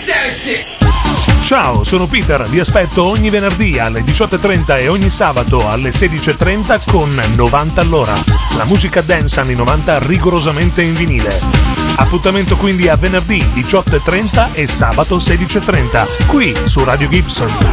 Ciao, sono Peter, vi aspetto ogni venerdì alle 18.30 e ogni sabato alle 16.30 con 90 all'ora. La musica dance anni 90 rigorosamente in vinile. Appuntamento quindi a venerdì 18.30 e sabato 16.30, qui su Radio Gibson.